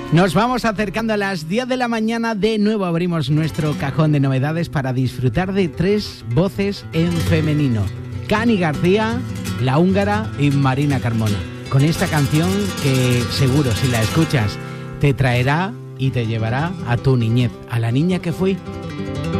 Nos vamos acercando a las 10 de la mañana. De nuevo abrimos nuestro cajón de novedades para disfrutar de 3 voces en femenino: Cani García, La Húngara y Marina Carmona. Con esta canción que seguro, si la escuchas, te traerá y te llevará a tu niñez, a la niña que fui.